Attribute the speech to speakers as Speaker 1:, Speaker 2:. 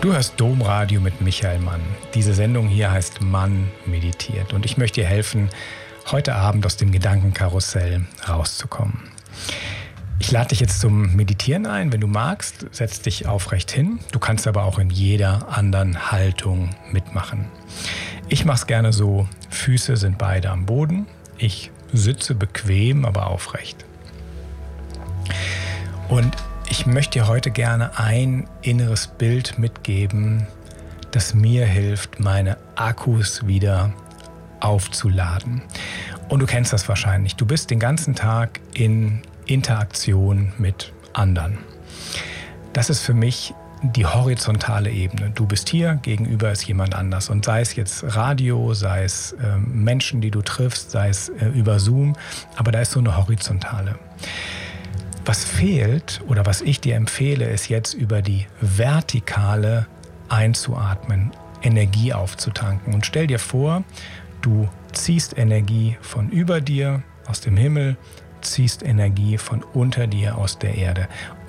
Speaker 1: Du hörst Domradio mit Michael Mann. Diese Sendung hier heißt Mann meditiert und ich möchte dir helfen, heute Abend aus dem Gedankenkarussell rauszukommen. Ich lade dich jetzt zum Meditieren ein. Wenn du magst, setz dich aufrecht hin. Du kannst aber auch in jeder anderen Haltung mitmachen. Ich mache es gerne so, Füße sind beide am Boden. Ich sitze bequem, aber aufrecht. Und ich möchte dir heute gerne ein inneres Bild mitgeben, das mir hilft, meine Akkus wieder aufzuladen. Und du kennst das wahrscheinlich. Du bist den ganzen Tag in Interaktion mit anderen. Das ist für mich die horizontale Ebene. Du bist hier, gegenüber ist jemand anders. Und sei es jetzt Radio, sei es Menschen, die du triffst, sei es über Zoom, aber da ist so eine horizontale. Was fehlt oder was ich dir empfehle, ist jetzt über die Vertikale einzuatmen, Energie aufzutanken. Und stell dir vor, du ziehst Energie von über dir aus dem Himmel, ziehst Energie von unter dir aus der Erde.